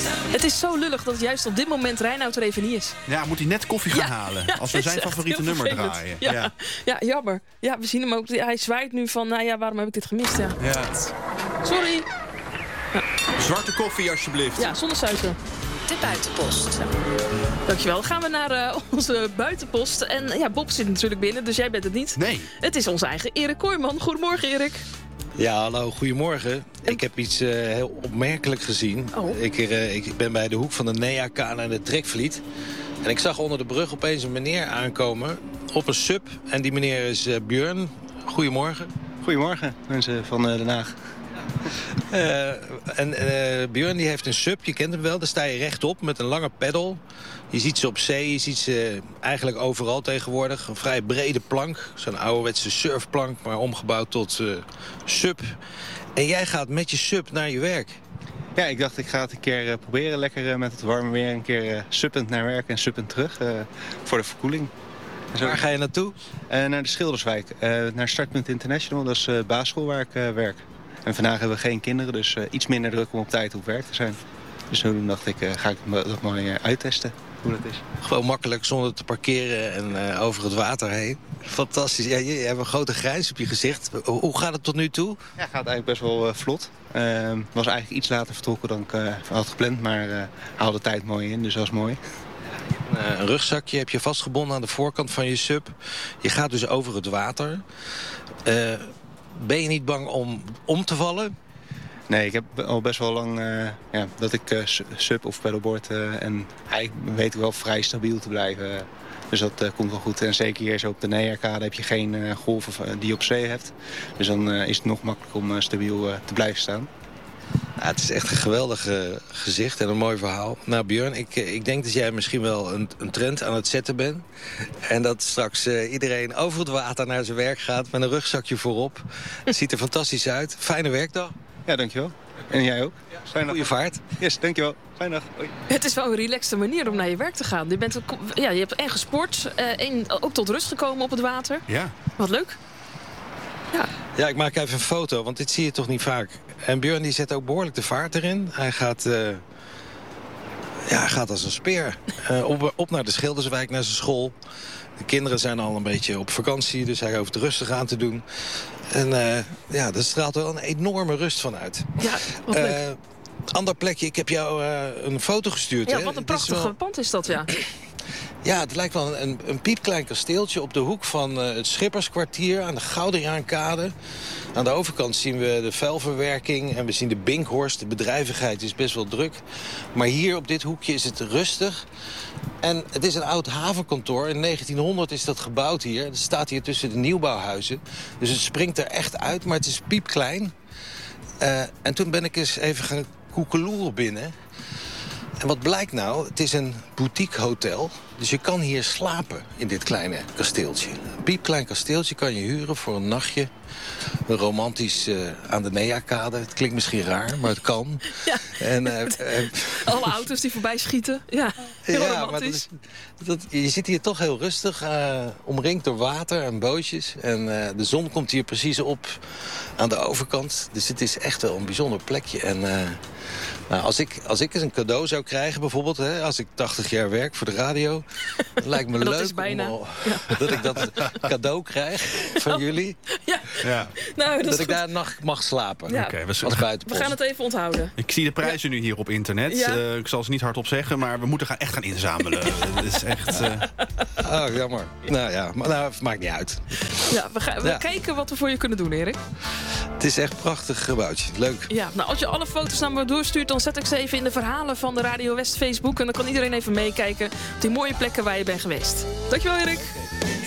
Het is zo lullig dat juist op dit moment Reinoud er even niet is. Ja, moet hij net koffie gaan halen. Als we zijn favoriete nummer draaien. Ja, jammer. Ja, we zien hem ook. Hij zwaait nu van, waarom heb ik dit gemist? Ja. Sorry. Zwarte koffie, alsjeblieft. Ja, zonder suiker. De buitenpost. Dankjewel. Dan gaan we naar onze buitenpost. En Bob zit natuurlijk binnen, dus jij bent het niet. Nee. Het is onze eigen Erik Kooijman. Goedemorgen, Erik. Ja, hallo, goedemorgen. Ik heb iets heel opmerkelijk gezien. Oh. Ik ben bij de hoek van de Neakade en de Trekvliet. En ik zag onder de brug opeens een meneer aankomen op een sub. En die meneer is Björn. Goedemorgen. Goedemorgen, mensen van Den Haag. Björn die heeft een sub, je kent hem wel. Daar sta je rechtop met een lange peddel. Je ziet ze op zee, je ziet ze eigenlijk overal tegenwoordig. Een vrij brede plank, zo'n ouderwetse surfplank, maar omgebouwd tot sub. En jij gaat met je sub naar je werk. Ja, ik dacht ik ga het een keer proberen. Lekker met het warme weer een keer suppend naar werk en suppend terug voor de verkoeling. Waar ga je naartoe? Naar de Schilderswijk, naar Startpunt International. Dat is de basisschool waar ik werk. En vandaag hebben we geen kinderen, dus iets minder druk om op tijd op werk te zijn. Dus toen dacht ik, ga ik dat mooi uittesten, hoe dat is. Gewoon makkelijk, zonder te parkeren en over het water heen. Fantastisch. Ja, je hebt een grote grijns op je gezicht. Hoe gaat het tot nu toe? Ja, gaat eigenlijk best wel vlot. Was eigenlijk iets later vertrokken dan ik had gepland, maar haalde de tijd mooi in, dus dat was mooi. Een rugzakje heb je vastgebonden aan de voorkant van je sub. Je gaat dus over het water. Ben je niet bang om te vallen? Nee, ik heb al best wel lang dat ik sub of paddleboard en eigenlijk weet ik wel vrij stabiel te blijven. Dus dat komt wel goed. En zeker hier zo op de Neakade heb je geen golven die je op zee hebt. Dus dan is het nog makkelijker om stabiel te blijven staan. Nou, het is echt een geweldig gezicht en een mooi verhaal. Nou Björn, ik denk dat jij misschien wel een trend aan het zetten bent. En dat straks iedereen over het water naar zijn werk gaat met een rugzakje voorop. Het ziet er fantastisch uit. Fijne werkdag. Ja, dankjewel. En jij ook. Ja, goeie vaart. Yes, dankjewel. Fijne dag. Hoi. Het is wel een relaxte manier om naar je werk te gaan. Je hebt en gesport, ook tot rust gekomen op het water. Ja. Wat leuk. Ja, ik maak even een foto, want dit zie je toch niet vaak. En Björn die zet ook behoorlijk de vaart erin. Hij gaat als een speer op naar de Schilderswijk, naar zijn school. De kinderen zijn al een beetje op vakantie, dus hij hoeft rustig aan te doen. En daar straalt wel een enorme rust van uit. Ja, wat leuk. Ander plekje, ik heb jou een foto gestuurd. Ja, wat een prachtig pand is dat, ja. Ja, het lijkt wel een piepklein kasteeltje op de hoek van het Schipperskwartier aan de Goudriaankade. Aan de overkant zien we de vuilverwerking en we zien de Binkhorst. De bedrijvigheid is best wel druk. Maar hier op dit hoekje is het rustig. En het is een oud havenkantoor. In 1900 is dat gebouwd hier. Het staat hier tussen de nieuwbouwhuizen. Dus het springt er echt uit, maar het is piepklein. En toen ben ik eens even gaan koekeloeren binnen. En wat blijkt nou? Het is een boutique hotel. Dus je kan hier slapen in dit kleine kasteeltje. Een piepklein kasteeltje kan je huren voor een nachtje. Romantisch aan de Neakade. Het klinkt misschien raar, maar het kan. Ja. En, alle auto's die voorbij schieten. Ja, heel romantisch. Maar je zit hier toch heel rustig. Omringd door water en bootjes. En de zon komt hier precies op aan de overkant. Dus het is echt wel een bijzonder plekje. En nou, als ik eens een cadeau zou krijgen, bijvoorbeeld, als ik 80 jaar werk voor de radio, het lijkt me dat leuk is bijna. dat ik dat cadeau krijg van jullie. Ja. Nou, dat ik daar een nacht mag slapen. Ja. Okay, als buitenpost. We gaan het even onthouden. Ik zie de prijzen nu hier op internet. Ja. Ik zal ze niet hardop zeggen, maar we moeten echt gaan inzamelen. Het is echt... Oh, jammer. Nou ja, maar maakt niet uit. Ja, we kijken wat we voor je kunnen doen, Erik. Het is echt een prachtig gebouwtje. Leuk. Ja, nou, als je alle foto's naar me doorstuurt, dan zet ik ze even in de verhalen van de Radio West Facebook. En dan kan iedereen even meekijken op die mooie plekken waar je bent geweest. Dankjewel, Erik.